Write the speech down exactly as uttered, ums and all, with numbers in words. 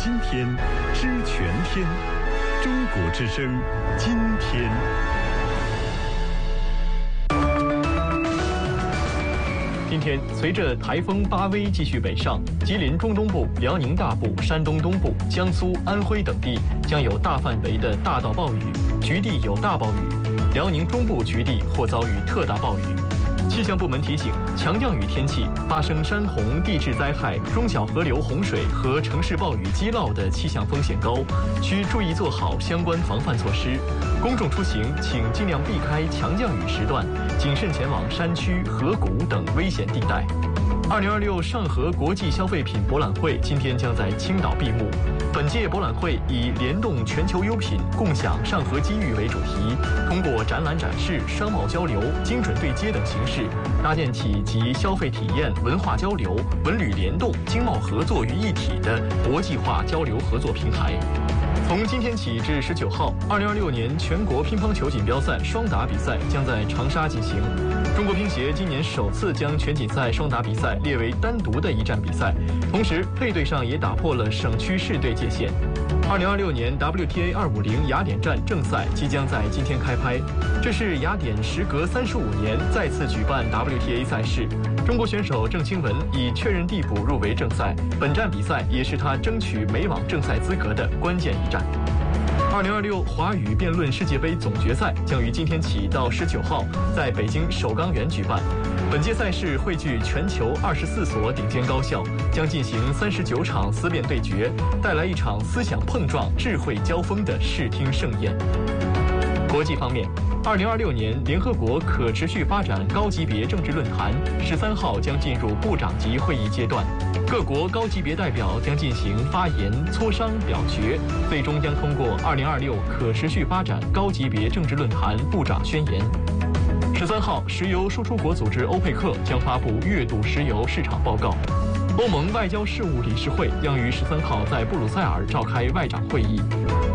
今天，知全天。中国之声，今天。今天，随着台风巴威继续北上，吉林中东部、辽宁大部、山东东部、江苏、安徽等地将有大范围的大到暴雨，局地有大暴雨；辽宁中部局地或遭遇特大暴雨。气象部门提醒，强降雨天气发生山洪、地质灾害、中小河流洪水和城市暴雨积涝的气象风险高，需注意做好相关防范措施。公众出行请尽量避开强降雨时段，谨慎前往山区、河谷等危险地带。二零二六上合国际消费品博览会今天将在青岛闭幕。本届博览会以联动全球优品，共享上合机遇为主题，通过展览展示、商贸交流、精准对接等形式，搭建起集消费体验、文化交流、文旅联动、经贸合作于一体的国际化交流合作平台。从今天起至十九号，二零二六年全国乒乓球锦标赛双打比赛将在长沙进行。中国乒协今年首次将全锦赛双打比赛列为单独的一站比赛，同时配对上也打破了省区市队界限。二零二六年 W T A 二五零雅典站正赛即将在今天开拍，这是雅典时隔三十五年再次举办 W T A 赛事。中国选手郑钦文已确认递补入围正赛，本站比赛也是他争取美网正赛资格的关键一战。二零二六华语辩论世界杯总决赛将于今天起到十九号在北京首钢园举办。本届赛事汇聚全球二十四所顶尖高校，将进行三十九场思辨对决，带来一场思想碰撞、智慧交锋的视听盛宴。国际方面，二零二六年联合国可持续发展高级别政治论坛十三号将进入部长级会议阶段，各国高级别代表将进行发言、磋商、表决，最终将通过二零二六可持续发展高级别政治论坛部长宣言。十三号，石油输出国组织欧佩克将发布月度石油市场报告。欧盟外交事务理事会将于十三号在布鲁塞尔召开外长会议。